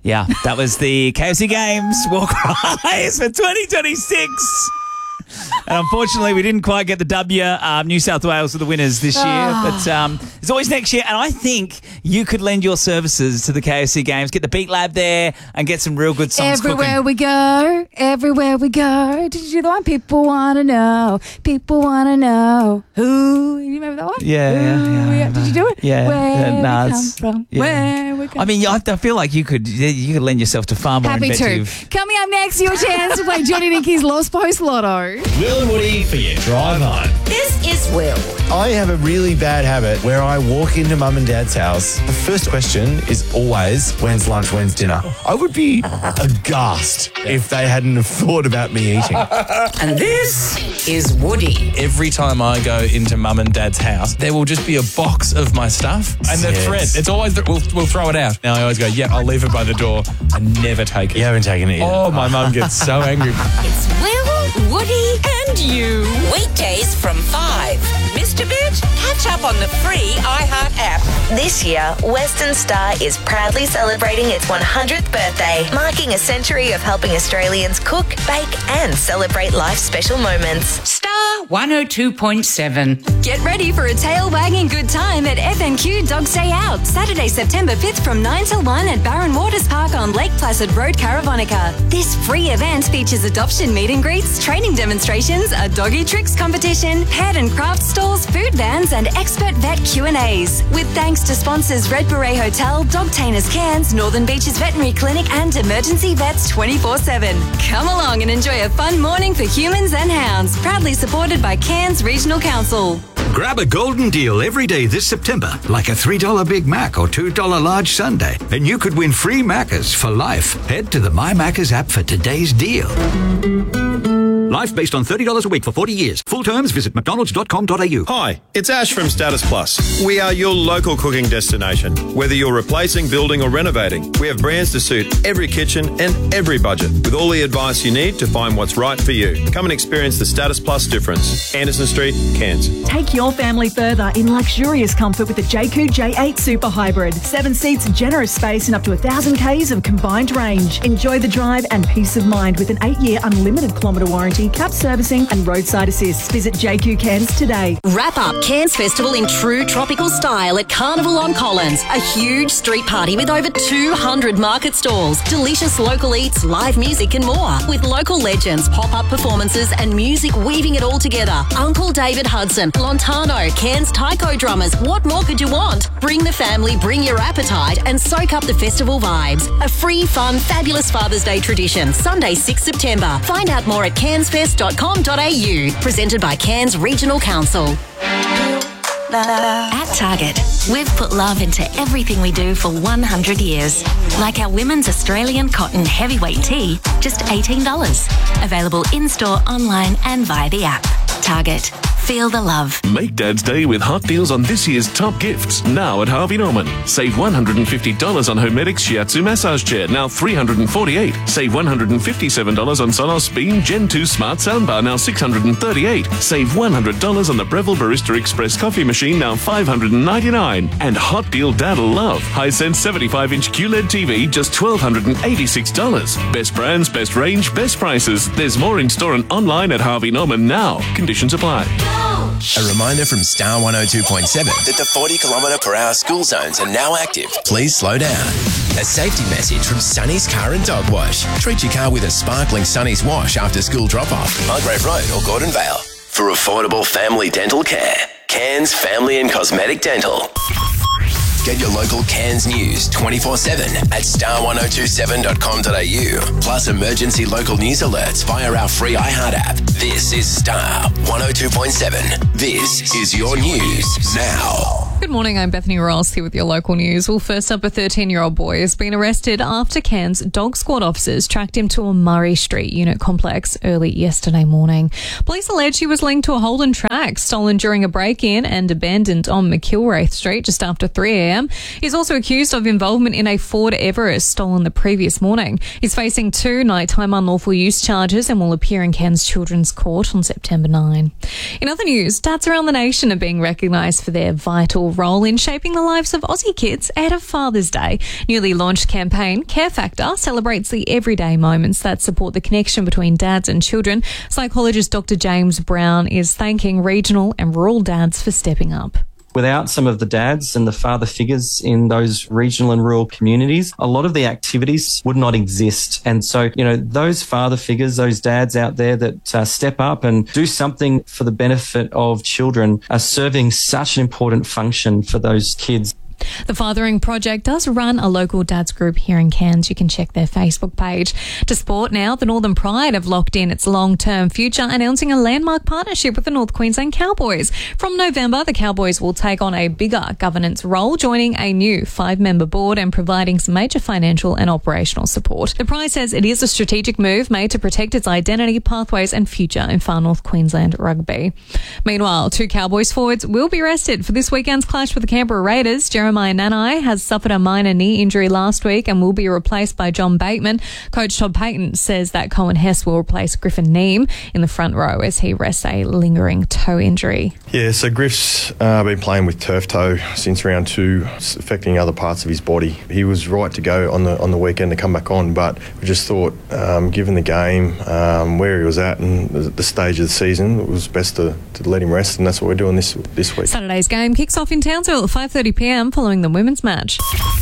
Yeah, that was the KFC Games War Cries for 2026. And unfortunately, we didn't quite get the W. New South Wales are the winners this year. But it's always next year. And I think you could lend your services to the KFC Games, get the Beat Lab there and get some real good songs Everywhere we go, everywhere we go. Did you do the one? People want to know. People want to know. Who? You remember that one? Yeah. Did you do it? Yeah. Where we Nah, come from. yeah. Where we come I mean, I feel like you could lend yourself to far more Happy inventive. to. Coming up next, your chance to play Johnny Nicky's Lost Post Lotto. Will and Woody for your drive home. This is Will. I have a really bad habit where I walk into mum and dad's house. The first question is always, when's lunch, when's dinner? I would be aghast if they hadn't have thought about me eating. And this is Woody. Every time I go into mum and dad's house, there will just be a box of my stuff and the Yes. thread. It's always, we'll throw it out. Now I always go, yeah, I'll leave it by the door. I never take it. You haven't taken it yet. Oh, my mum gets so angry. It's Will, Woody, and you. Weekdays from 5. Missed a bit? Catch up on the free iHeart app. This year, Western Star is proudly celebrating its 100th birthday, marking a century of helping Australians cook, bake, and celebrate life's special moments. Star 102.7. Get ready for a tail-wagging good time at FNQ Dog Day Out, Saturday, September 5th from 9 till 1 at Barron Waters Park on Lake Placid Road, Caravonica. This free event features adoption meet and greets, training demonstrations, a doggy tricks competition, pet and craft stalls, food vans and expert vet Q&As. With thanks to sponsors Red Beret Hotel, Dogtainers Cairns, Northern Beaches Veterinary Clinic and Emergency Vets 24/7. Come along and enjoy a fun morning for humans and hounds. Proudly supported by Cairns Regional Council. Grab a golden deal every day this September, like a $3 Big Mac or $2 large sundae, and you could win free Maccas for life. Head to the My Maccas app for today's deal. Life based on $30 a week for 40 years. Full terms, visit mcdonalds.com.au. Hi, it's Ash from Status Plus. We are your local cooking destination. Whether you're replacing, building or renovating, we have brands to suit every kitchen and every budget, with all the advice you need to find what's right for you. Come and experience the Status Plus difference. Anderson Street, Cairns. Take your family further in luxurious comfort with the Jayco J8 Super Hybrid. 7 seats, generous space and up to 1,000 Ks of combined range. Enjoy the drive and peace of mind with an 8-year unlimited kilometre warranty, cap servicing and roadside assist. Visit JQ Cairns today. Wrap up Cairns Festival in true tropical style at Carnival on Collins. A huge street party with over 200 market stalls, delicious local eats, live music and more. With local legends, pop-up performances and music weaving it all together. Uncle David Hudson, Lontano, Cairns Taiko drummers. What more could you want? Bring the family, bring your appetite and soak up the festival vibes. A free, fun, fabulous Father's Day tradition. Sunday, 6 September. Find out more at cairnsfest.com.au. Presented by Cairns Regional Council. At Target, we've put love into everything we do for 100 years. Like our women's Australian cotton heavyweight tee, just $18. Available in-store, online and via the app. Target. Feel the love. Make Dad's Day with hot deals on this year's top gifts, now at Harvey Norman. Save $150 on Homedics Shiatsu Massage Chair, now $348. Save $157 on Sonos Beam Gen 2 Smart Soundbar, now $638. Save $100 on the Breville Barista Express Coffee Machine, now $599. And hot deal Dad'll love. Hisense 75-inch QLED TV, just $1,286. Best brands, best range, best prices. There's more in store and online at Harvey Norman now. Conditions apply. A reminder from Star 102.7 that the 40km/h school zones are now active. Please slow down. A safety message from Sunny's Car and Dog Wash. Treat your car with a sparkling Sunny's wash after school drop-off. Mulgrave Road or Gordon Vale. For affordable family dental care, Cairns Family and Cosmetic Dental. Get your local Cairns news 24/7 at star1027.com.au. Plus emergency local news alerts via our free iHeart app. This is Star 102.7. This is your news now. Good morning, I'm Bethany Ross here with your local news. Well, first up, a 13-year-old boy has been arrested after Cairns Dog Squad officers tracked him to a Murray Street unit complex early yesterday morning. Police allege he was linked to a Holden track stolen during a break-in and abandoned on McIlwraith Street just after 3 a.m. He's also accused of involvement in a Ford Everest stolen the previous morning. He's facing 2 nighttime unlawful use charges and will appear in Cairns Children's Court on September 9. In other news, dads around the nation are being recognised for their vital pivotal role in shaping the lives of Aussie kids ahead of Father's Day. Newly launched campaign Care Factor celebrates the everyday moments that support the connection between dads and children. Psychologist Dr. James Brown is thanking regional and rural dads for stepping up. Without some of the dads and the father figures in those regional and rural communities, a lot of the activities would not exist. And so, those father figures, those dads out there that step up and do something for the benefit of children are serving such an important function for those kids. The Fathering Project does run a local dads group here in Cairns. You can check their Facebook page. To sport now, the Northern Pride have locked in its long-term future, announcing a landmark partnership with the North Queensland Cowboys. From November, the Cowboys will take on a bigger governance role, joining a new 5-member board and providing some major financial and operational support. The Pride says it is a strategic move made to protect its identity, pathways and future in far North Queensland rugby. Meanwhile, 2 Cowboys forwards will be rested for this weekend's clash with the Canberra Raiders. Jeremiah Nanai has suffered a minor knee injury last week and will be replaced by John Bateman. Coach Todd Payton says that Cohen Hess will replace Griffin Neame in the front row as he rests a lingering toe injury. Yeah, so Griff's been playing with turf toe since round 2, affecting other parts of his body. He was right to go on the weekend to come back on, but we just thought, given the game, where he was at and the stage of the season, it was best to let him rest, and that's what we're doing this week. Saturday's game kicks off in Townsville at 5:30pm following the women's match.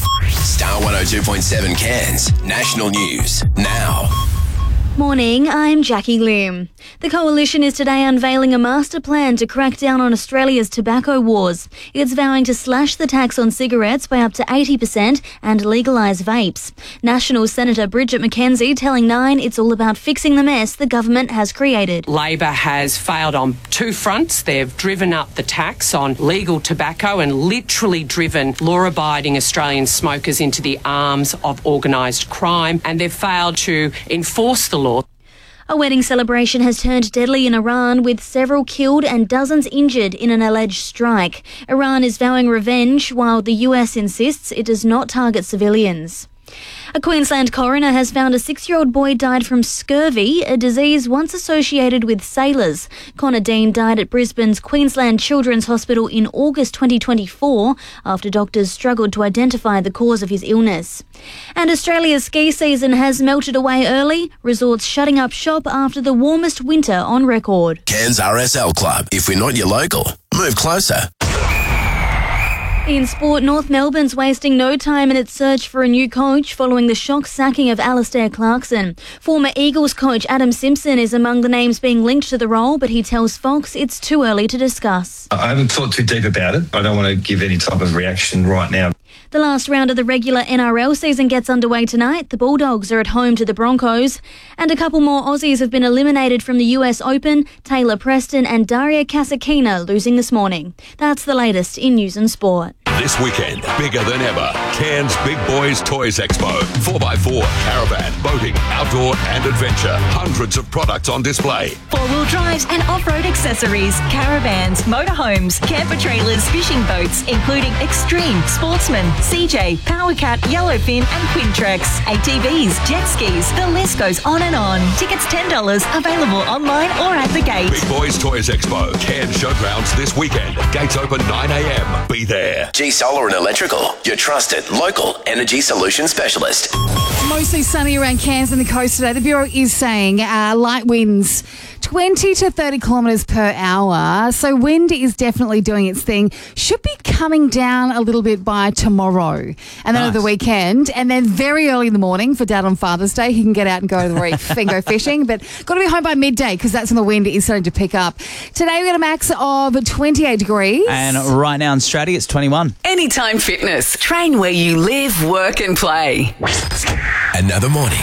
Star 102.7 Cairns. National News now. Morning, I'm Jackie Lim. The Coalition is today unveiling a master plan to crack down on Australia's tobacco wars. It's vowing to slash the tax on cigarettes by up to 80% and legalise vapes. National Senator Bridget McKenzie telling Nine it's all about fixing the mess the government has created. Labor has failed on 2 fronts. They've driven up the tax on legal tobacco and literally driven law-abiding Australian smokers into the arms of organised crime, and they've failed to enforce the law. A wedding celebration has turned deadly in Iran, with several killed and dozens injured in an alleged strike. Iran is vowing revenge, while the US insists it does not target civilians. A Queensland coroner has found a 6-year-old boy died from scurvy, a disease once associated with sailors. Connor Dean died at Brisbane's Queensland Children's Hospital in August 2024 after doctors struggled to identify the cause of his illness. And Australia's ski season has melted away early, resorts shutting up shop after the warmest winter on record. Cairns RSL Club. If we're not your local, move closer. In sport, North Melbourne's wasting no time in its search for a new coach following the shock sacking of Alistair Clarkson. Former Eagles coach Adam Simpson is among the names being linked to the role, but he tells Fox it's too early to discuss. I haven't thought too deep about it. I don't want to give any type of reaction right now. The last round of the regular NRL season gets underway tonight. The Bulldogs are at home to the Broncos. And a couple more Aussies have been eliminated from the US Open. Taylor Preston and Daria Kasatkina losing this morning. That's the latest in news and sport. This weekend, bigger than ever, Cairns Big Boys Toys Expo. 4x4, caravan, boating, outdoor and adventure. Hundreds of products on display. 4-wheel drives and off-road accessories, caravans, motorhomes, camper trailers, fishing boats, including Extreme, Sportsman, CJ, Powercat, Yellowfin and Quintrex, ATVs, jet skis, the list goes on and on. Tickets $10, available online or at the gate. Big Boys Toys Expo, Cairns Showgrounds this weekend. Gates open 9 a.m. Be there. G Solar and Electrical, your trusted local energy solution specialist. Mostly sunny around Cairns and the coast today. The Bureau is saying light winds 20 to 30 kilometres per hour. So wind is definitely doing its thing. Should be coming down a little bit by tomorrow and then over the weekend. And then very early in the morning for Dad on Father's Day, he can get out and go to the reef and go fishing. But got to be home by midday because that's when the wind is starting to pick up. Today we got a max of 28 degrees. And right now in Stratty, it's 21. Anytime Fitness. Train where you live, work and play. Another morning.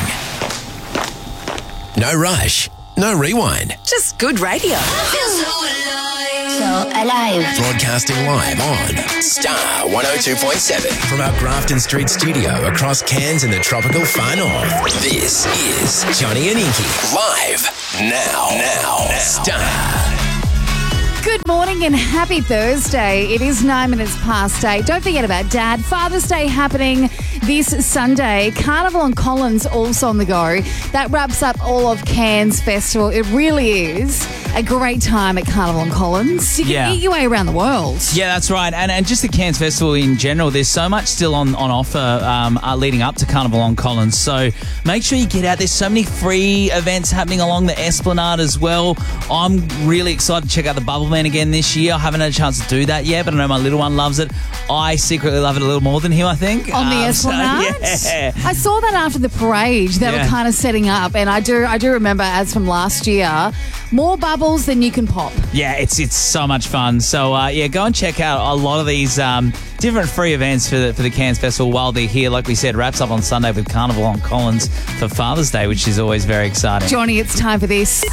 No rush. No rewind. Just good radio. So alive. Broadcasting live on Star 102.7 from our Grafton Street studio across Cairns in the tropical far north. This is Johnny and Inky live now. Star. Good morning. morning and happy Thursday. It is 9 minutes past 8. Don't forget about Dad. Father's Day happening this Sunday. Carnival on Collins also on the go. That wraps up all of Cairns Festival. It really is a great time at Carnival on Collins. You can eat your way around the world. Yeah, that's right. And just the Cairns Festival in general, there's so much still on offer leading up to Carnival on Collins. So make sure you get out. There's so many free events happening along the Esplanade as well. I'm really excited to check out the Bubble Man again this year. I haven't had a chance to do that yet, but I know my little one loves it. I secretly love it a little more than him, I think. On the Esplanade? Yeah. I saw that after the parade. They were kind of setting up, and I do remember, as from last year, more bubbles than you can pop. Yeah, it's so much fun. So, go and check out a lot of these different free events for the Cairns Festival while they're here. Like we said, wraps up on Sunday with Carnival on Collins for Father's Day, which is always very exciting. Johnny, it's time for this.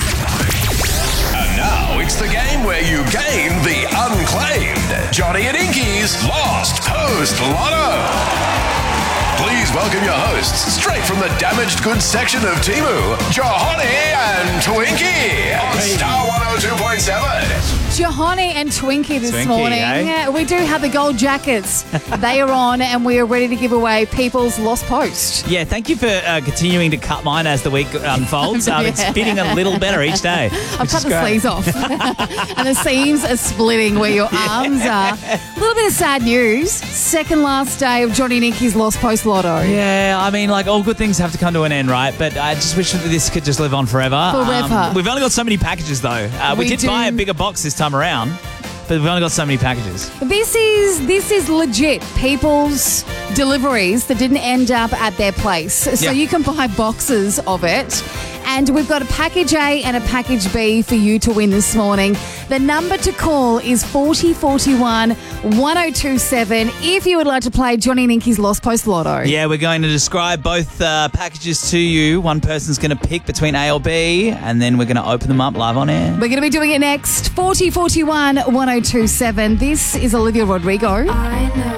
And now it's the game where you gain the unclaimed Johnny and Inky's Lost Post Lotto. Please welcome your hosts, straight from the damaged goods section of Temu, Johnny and Twinkie on Star 102.7. Johnny and Twinkie this Twinkie, morning. eh? We do have the gold jackets. They are on, and we are ready to give away People's Lost Post. Yeah, thank you for continuing to cut mine as the week unfolds. It's fitting a little better each day. I've cut the sleeves off. And the seams are splitting where your arms are. A little bit of sad news. Second last day of Johnny and Inky's Lost Post Lotto. Yeah, I mean, like, all good things have to come to an end, right? But I just wish that this could just live on forever. Forever. We've only got so many packages, though. We did buy a bigger box this time around, but we've only got so many packages. This is legit people's deliveries that didn't end up at their place. So you can buy boxes of it. And we've got a package A and a package B for you to win this morning. The number to call is 4041 1027 if you would like to play Johnny and Inky's Lost Post Lotto. Yeah, we're going to describe both packages to you. One person's going to pick between A or B, and then we're going to open them up live on air. We're going to be doing it next. 4041 1027. This is Olivia Rodrigo. I know